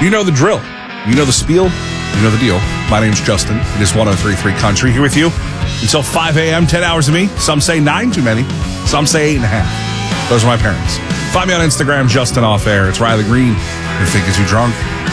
You know the drill. You know the spiel. You know the deal. My name's Justin. It is 103.3 Country here with you until 5 a.m., 10 hours of me. Some say 9 too many. Some say 8.5. Those are my parents. Find me on Instagram, Justin Off Air. It's Riley Green. You think you're too drunk?